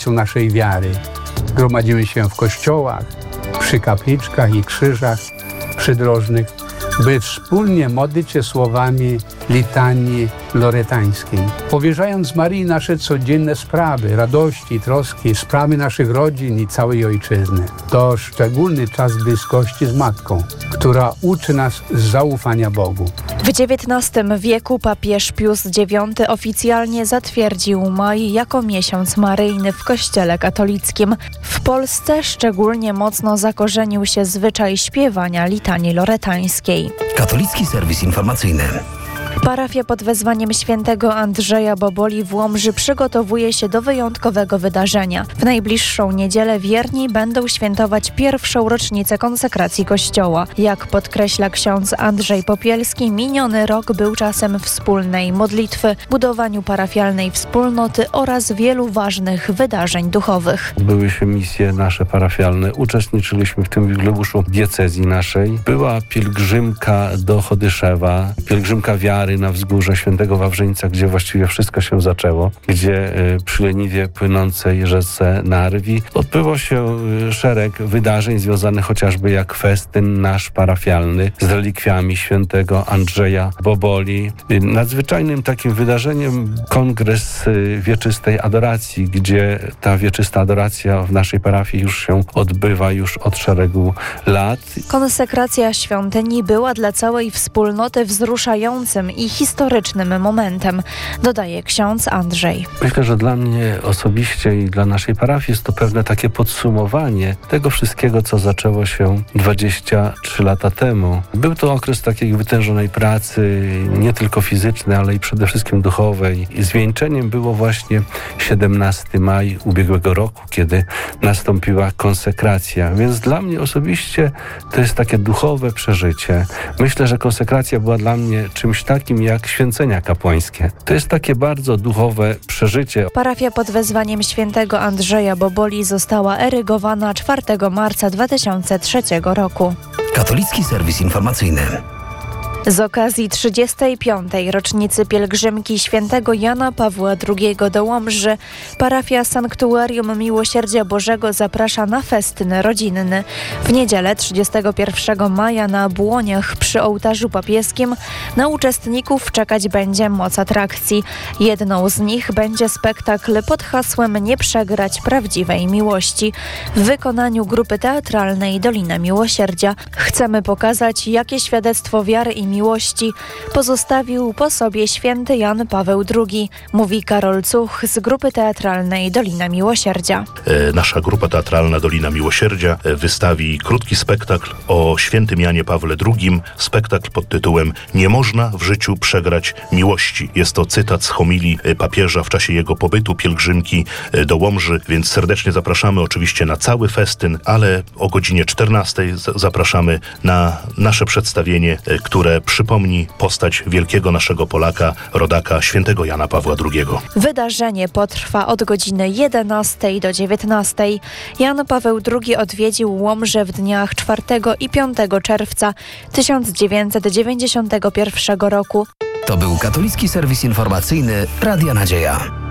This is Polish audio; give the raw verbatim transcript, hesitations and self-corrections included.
miejscu naszej wiary. Gromadzimy się w kościołach, przy kapliczkach i krzyżach przydrożnych, by wspólnie modlić się słowami litanii loretańskiej. Powierzając Maryi nasze codzienne sprawy, radości, troski, sprawy naszych rodzin i całej ojczyzny. To szczególny czas bliskości z Matką, która uczy nas zaufania Bogu. W dziewiętnastym wieku papież Pius dziewiąty oficjalnie zatwierdził maj jako miesiąc maryjny w Kościele katolickim. W Polsce szczególnie mocno zakorzenił się zwyczaj śpiewania litanii loretańskiej. Katolicki serwis informacyjny. Parafia pod wezwaniem świętego Andrzeja Boboli w Łomży przygotowuje się do wyjątkowego wydarzenia. W najbliższą niedzielę wierni będą świętować pierwszą rocznicę konsekracji kościoła. Jak podkreśla ksiądz Andrzej Popielski, miniony rok był czasem wspólnej modlitwy, budowaniu parafialnej wspólnoty oraz wielu ważnych wydarzeń duchowych. Były się misje nasze parafialne, uczestniczyliśmy w tym jubileuszu diecezji naszej. Była pielgrzymka do Chodyszewa, pielgrzymka wiary na wzgórze Świętego Wawrzyńca, gdzie właściwie wszystko się zaczęło, gdzie y, przy leniwie płynącej rzece Narwi odbyło się y, szereg wydarzeń związanych chociażby jak festyn nasz parafialny z relikwiami Świętego Andrzeja Boboli. Y, nadzwyczajnym takim wydarzeniem kongres y, wieczystej adoracji, gdzie ta wieczysta adoracja w naszej parafii już się odbywa już od szeregu lat. Konsekracja świątyni była dla całej wspólnoty wzruszającym i historycznym momentem, dodaje ksiądz Andrzej. Myślę, że dla mnie osobiście i dla naszej parafii jest to pewne takie podsumowanie tego wszystkiego, co zaczęło się dwadzieścia trzy lata temu. Był to okres takiej wytężonej pracy, nie tylko fizycznej, ale i przede wszystkim duchowej. I zwieńczeniem było właśnie siedemnastego maja ubiegłego roku, kiedy nastąpiła konsekracja. Więc dla mnie osobiście to jest takie duchowe przeżycie. Myślę, że konsekracja była dla mnie czymś takim jak święcenia kapłańskie. To jest takie bardzo duchowe przeżycie. Parafia pod wezwaniem świętego Andrzeja Boboli została erygowana czwartego marca dwa tysiące trzeciego roku. Katolicki serwis informacyjny. Z okazji trzydziestej piątej rocznicy pielgrzymki świętego Jana Pawła drugiego do Łomży parafia Sanktuarium Miłosierdzia Bożego zaprasza na festyn rodzinny. W niedzielę trzydziestego pierwszego maja na Błoniach przy ołtarzu papieskim na uczestników czekać będzie moc atrakcji. Jedną z nich będzie spektakl pod hasłem Nie przegrać prawdziwej miłości w wykonaniu grupy teatralnej Dolina Miłosierdzia. Chcemy pokazać, jakie świadectwo wiary i miłości pozostawił po sobie święty Jan Paweł drugi, mówi Karol Cuch z grupy teatralnej Dolina Miłosierdzia. E, nasza grupa teatralna Dolina Miłosierdzia e, wystawi krótki spektakl o świętym Janie Pawle drugim. Spektakl pod tytułem Nie można w życiu przegrać miłości. Jest to cytat z homilii e, papieża w czasie jego pobytu pielgrzymki e, do Łomży, więc serdecznie zapraszamy oczywiście na cały festyn, ale o godzinie czternastej z- zapraszamy na nasze przedstawienie, e, które przypomni postać wielkiego naszego Polaka, rodaka świętego Jana Pawła drugiego. Wydarzenie potrwa od godziny jedenastej do dziewiętnastej. Jan Paweł drugi odwiedził Łomżę w dniach czwartego i piątego czerwca tysiąc dziewięćset dziewięćdziesiątego pierwszego roku. To był katolicki serwis informacyjny Radia Nadzieja.